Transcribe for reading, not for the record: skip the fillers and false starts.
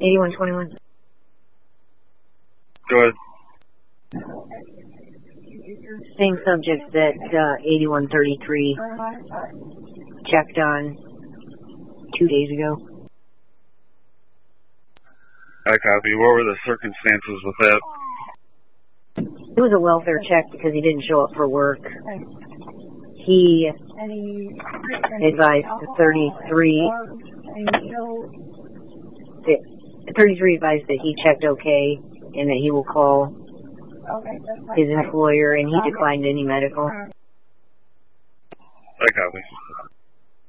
8121. Go ahead. Same subject that 8133 checked on 2 days ago. I copy. What were the circumstances with that? It was a welfare check because he didn't show up for work. He advised the 33 advised that he checked okay and that he will call his employer, and he declined any medical. I copy.